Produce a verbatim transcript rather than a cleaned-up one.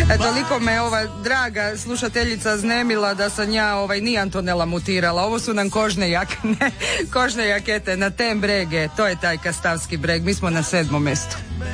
E, toliko me ova draga slušateljica znemila da sam ja ovaj, ni Antonella mutirala. Ovo su nam kožne jakne, kožne jakete na tem brege. To je taj kastavski breg. Mi smo na sedmom mjestu.